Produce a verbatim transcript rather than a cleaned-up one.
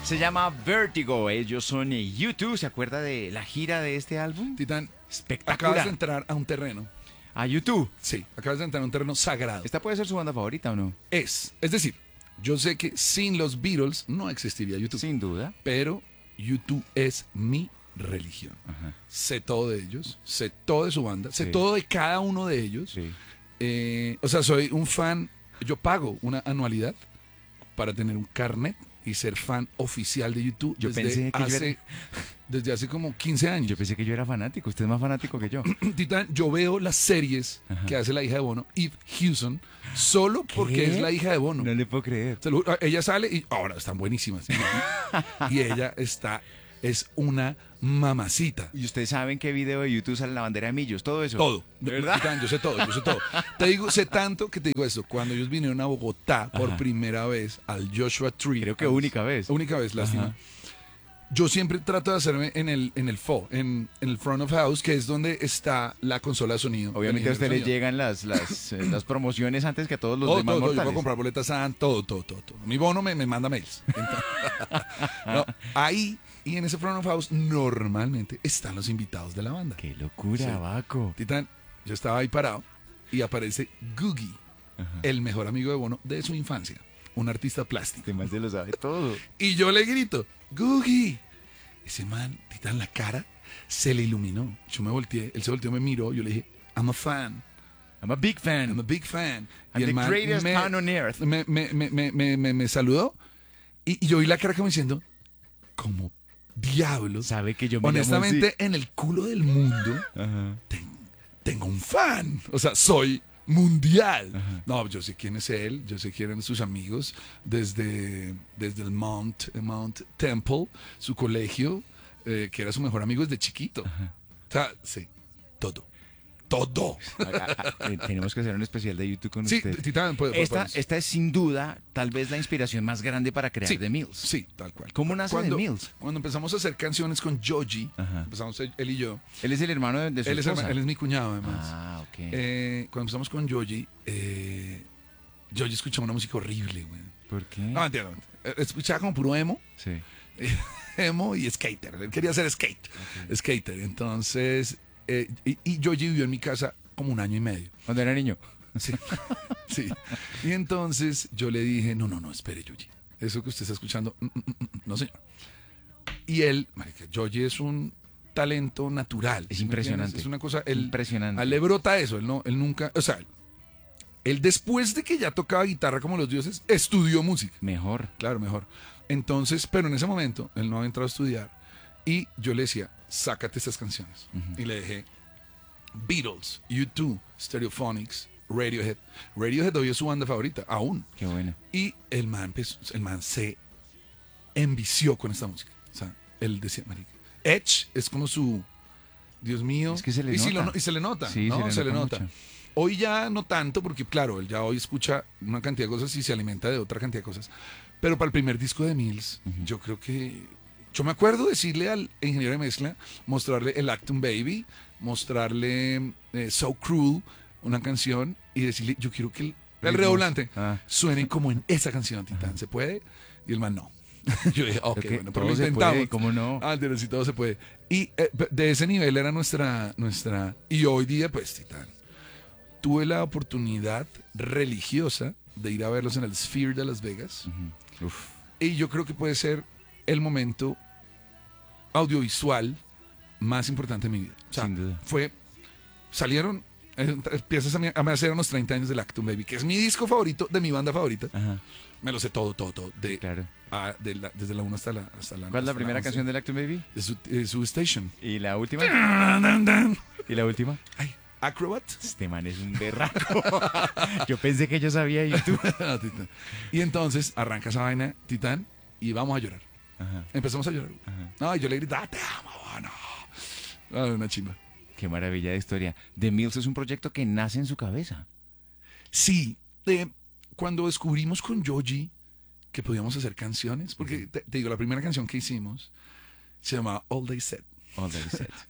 Se llama Vertigo. Ellos son eh, U dos. ¿Se acuerda de la gira de este álbum? Titán, Espectacular. acabas de entrar a un terreno. A U dos. Sí, acabas de entrar a un terreno sagrado. ¿Esta puede ser su banda favorita o no? Es, es decir, yo sé que sin los Beatles no existiría YouTube. Sin duda. Pero YouTube es mi religión. Ajá. Sé todo de ellos, sé todo de su banda, sé Sí. todo de cada uno de ellos. Sí. Eh, o sea, soy un fan, yo pago una anualidad para tener un carnet y ser fan oficial de YouTube Yo desde, pensé que yo hace, era- desde hace como quince años. Yo pensé que yo era fanático. Usted es más fanático que yo. Titán, yo veo las series Ajá. que hace la hija de Bono, Eve Hewson, solo porque ¿Qué? es la hija de Bono. No le puedo creer. Se lo juro, ella sale y ahora están buenísimas. Y ella está, es una mamacita. ¿Y ustedes saben qué video de YouTube sale la bandera de Millos? Todo eso. Todo. ¿De verdad? Titán, yo sé todo, yo sé todo. Te digo, sé tanto que te digo esto. Cuando ellos vinieron a Bogotá por Ajá. primera vez al Joshua Tree. Creo que única vez. Única vez, lástima. Ajá. Yo siempre trato de hacerme en el, en el F O, en, en el front of house, que es donde está la consola de sonido. Obviamente a el usted le ingeniero de llegan las, las, eh, las promociones antes que a todos los Todo, demás todo, todo. Yo mortales. puedo comprar boletas a todo, todo, todo, todo. Mi bono me, me manda mails. Entonces, no, ahí y en ese front of house normalmente están los invitados de la banda. ¡Qué locura, Sí. Baco! Titán, yo estaba ahí parado y aparece Googie, Ajá. el mejor amigo de Bono de su infancia, un artista plástico. Este man se lo sabe todo. Y yo le grito, Googie. Ese man, Titán, la cara se le iluminó. Yo me volteé, él se volteó, me miró, yo le dije, I'm a fan. I'm a big fan. I'm a big fan. I'm the greatest man on earth. Me, me, me, me, me, me- me saludó y, y yo vi la cara como diciendo, como diablos. Sabe que yo me llamo Honestamente, en el culo del mundo así. Ajá. ten- tengo un fan. O sea, soy mundial. Ajá. No, yo sé quién es él, yo sé quién eran sus amigos desde, desde el Mount, Mount Temple, su colegio, eh, que era su mejor amigo desde chiquito. O sea, sí, todo. Todo. Ah, ah, ah, eh, Tenemos que hacer un especial de YouTube con Sí, usted. Titán, puede, puede- Esta, podemos. esta es sin duda tal vez la inspiración más grande para crear Sí, The Mills. Sí, tal cual. ¿Cómo nace cuando, The Mills? Cuando empezamos a hacer canciones con Joji, Ajá. empezamos él él y yo. Él es el hermano de, de su Él es, esposa. él es mi cuñado, además. Ah, ok. Eh, cuando empezamos con Joji, eh, Joji escuchaba una música horrible, güey. ¿Por qué? No, mentira, no, mentira. Eh, Escuchaba como puro emo, Sí. emo y skater. Él quería ser skate, skater. Entonces, eh, y, y Joji vivió en mi casa como un año y medio. Cuando era niño. Sí, sí. Y entonces yo le dije, no, no, no, espere, Joji. Eso que usted está escuchando, mm, mm, mm, mm, no, señor. Y él, marica, Joji es un talento natural. Es ¿sí me impresionante. entiendes? Es una cosa, él, Impresionante. a él le brota eso, él no, él nunca, o sea, él después de que ya tocaba guitarra como los dioses, estudió música. Mejor. Claro, mejor. Entonces, pero en ese momento, él no había entrado a estudiar y yo le decía, sácate estas canciones. Ujú. Y le dejé Beatles, U dos, Stereophonics, Radiohead. Radiohead hoy es su banda favorita, aún. Qué bueno. Y el man, empezó- el man se envició con esta música. O sea, él decía, marica, Edge es como su, Dios mío. Es que se le y, sí nota. lo no- y se le nota. Sí, ¿no? se le nota nota. mucho. Hoy ya no tanto, porque claro, él ya hoy escucha una cantidad de cosas y se alimenta de otra cantidad de cosas. Pero para el primer disco de Mills, Ujú. yo creo que... Yo me acuerdo decirle al ingeniero de mezcla, mostrarle el Actum Baby, mostrarle eh, So Cruel, una canción, y decirle, yo quiero que el, el Ritmos. redoblante Ah. suene como en esa canción, Titán. ¿Se puede? Y el man no. Yo dije, ok, Creo que bueno, pero todo lo se intentamos. puede, ¿cómo no? Ah, pero sí, todo se puede. Y eh, de ese nivel era nuestra, nuestra... Y hoy día, pues, Titán, tuve la oportunidad religiosa de ir a verlos en el Sphere de Las Vegas. Ujú. Uf. Y yo creo que puede ser el momento audiovisual más importante de mi vida. O sea, Sin duda. fue... Salieron... eh, Empiezas a, me- a me hacer unos treinta años del Actum Baby, que es mi disco favorito de mi banda favorita. Ajá. Me lo sé todo, todo, todo. De, Claro. a- de la- desde la uno hasta la hasta la ¿Cuál es la hasta primera once. canción del Actum Baby? De su, de su station. ¿Y la última? Ay, ¿Y la última? Acrobat. Este man es un berraco. Yo pensé que yo sabía YouTube. No, Titán. Y entonces arranca esa vaina, Titán, y vamos a llorar. Ajá. Empezamos a llorar. Ajá. No, y yo le gritaba, te amo, bueno. Ah, una chimba. Qué maravilla de historia. The Mills es un proyecto que nace en su cabeza. Sí, eh, cuando descubrimos con Joji que podíamos hacer canciones, porque te, te digo, la primera canción que hicimos se llamaba All They Said. All That Is Said.